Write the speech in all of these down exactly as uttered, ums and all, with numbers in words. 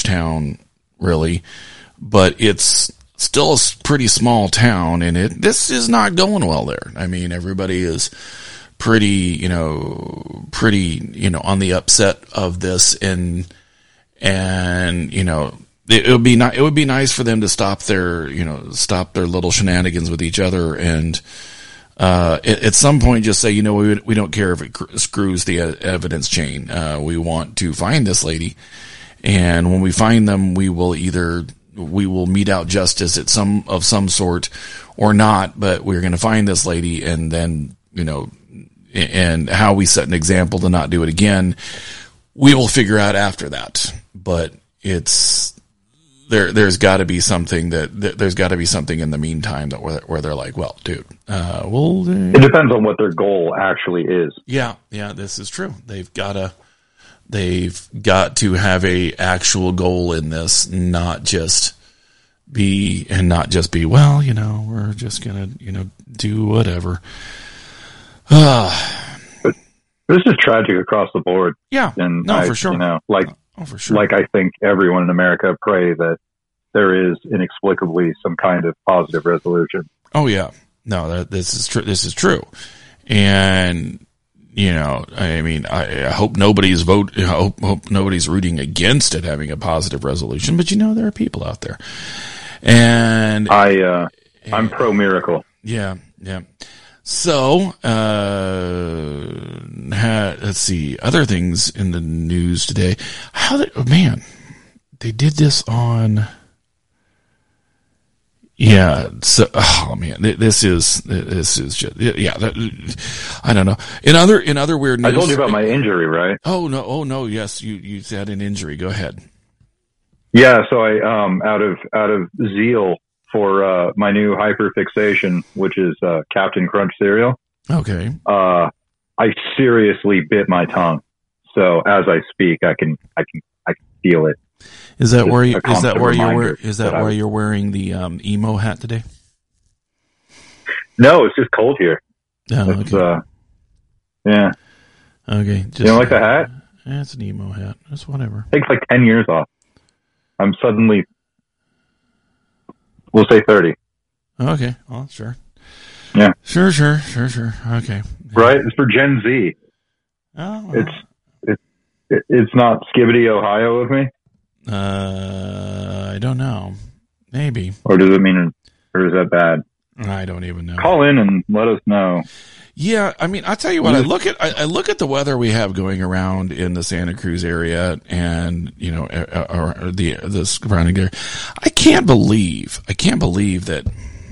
town, really, but it's still a pretty small town, and it this is not going well there. I mean, everybody is pretty, you know, pretty, you know, on the upset of this, and and you know, it, it would be not, it would be nice for them to stop their, you know, stop their little shenanigans with each other, and uh, at, at some point just say, you know, we we don't care if it screws the evidence chain. Uh, we want to find this lady, and when we find them, we will either we will mete out justice at some of some sort or not. But we're going to find this lady, and then, you know, and how we set an example to not do it again, we will figure out after that. But it's there. There's got to be something that, that there's got to be something in the meantime that where, where they're like, well, dude, uh, well, uh, it depends on what their goal actually is. Yeah, yeah, this is true. They've got to, they've got to have a actual goal in this, not just be and not just be. Well, you know, we're just gonna, you know, do whatever. Ah. But this is tragic across the board. Yeah, and no, I, for sure. You know, like, oh, for sure. Like I think everyone in America pray that there is inexplicably some kind of positive resolution. Oh yeah, no, that, this is true. This is true, and you know, I mean, I, I hope nobody's vote. I hope, hope nobody's rooting against it having a positive resolution. But you know, there are people out there, and I, uh, I'm pro miracle. Yeah, yeah. So, uh, ha, let's see, other things in the news today. How they, oh man, they did this on, yeah, so, oh man, this is, this is just, yeah, that, I don't know. In other, in other weird news. I told you about my injury, right? Oh no, oh no, yes, you, you had an injury. Go ahead. Yeah, so I, um, out of, out of zeal for uh, my new hyperfixation, which is uh, Captain Crunch cereal. Okay. Uh, I seriously bit my tongue. So as I speak, I can, I can, I can feel it. Is that where you, is that where you're wearing, is that, that where was, you're wearing the um, emo hat today? No, it's just cold here. Oh, it's, okay. uh, yeah. Okay. Just, you don't like the hat? Yeah, it's an emo hat. It's whatever. It takes like ten years off. I'm suddenly, we'll say thirty. Okay. Well, sure. Yeah. Sure, sure, sure, sure. Okay. Right? It's for Gen Z. Oh. Well. It's, it's, it's not Skibbity, Ohio of me? Uh, I don't know. Maybe. Or does it mean, or is that bad? I don't even know. Call in and let us know. Yeah, I mean, I'll tell you what, I look at, I, I look at the weather we have going around in the Santa Cruz area and, you know, or, or the, the surrounding area. I can't believe, I can't believe that.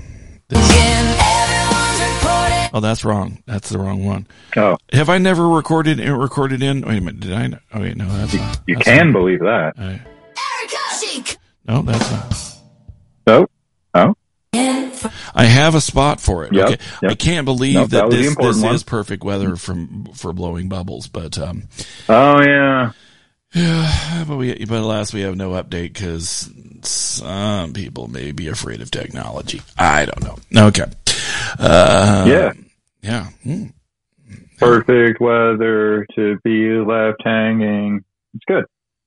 This, oh, that's wrong. That's the wrong one. Oh. Have I never recorded, recorded in? Wait a minute. Did I? Oh, wait, no, that's you, not. You that's can not, believe that. I, no, that's not. No? Oh? I have a spot for it. Yep, okay. yep. I can't believe nope, that, that this, this one. is perfect weather from, for blowing bubbles, but, um, oh yeah. Yeah, but we, but alas, we have no update because some people may be afraid of technology. I don't know. Okay. Uh, yeah. Yeah. Hmm. Perfect weather to be left hanging. It's good.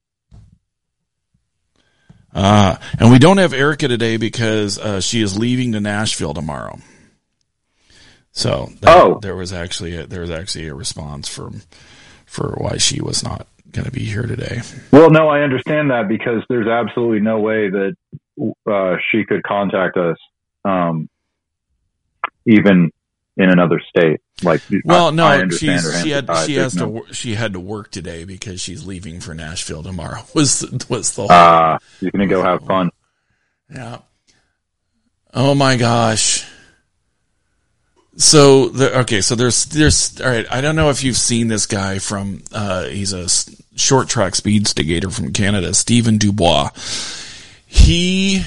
Uh, and we don't have Erica today because uh, she is leaving to Nashville tomorrow. So that, oh. there was actually a, there was actually a response from for why she was not going to be here today. Well, no, I understand that because there's absolutely no way that uh, she could contact us, um, even in another state. Like, well, I, no, I understand she's, her she had she has no. to she had to work today because she's leaving for Nashville tomorrow. Was was the whole, ah, you're gonna go have fun? Yeah. Oh my gosh. So the, okay, so there's there's all right. I don't know if you've seen this guy from. Uh, he's a short track speed skater from Canada, Stephen Dubois. He.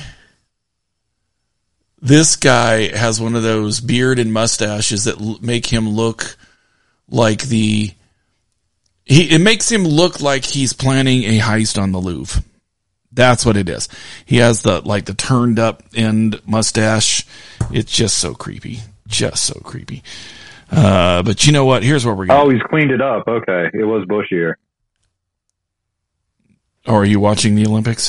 This guy has one of those beard and mustaches that l- make him look like the, he, it makes him look like he's planning a heist on the Louvre. That's what it is. He has the, like the turned up end mustache. It's just so creepy. Just so creepy. Uh, but you know what? Here's what we're going to Oh, he's cleaned it up. Okay. It was bushier. Oh, are you watching the Olympics?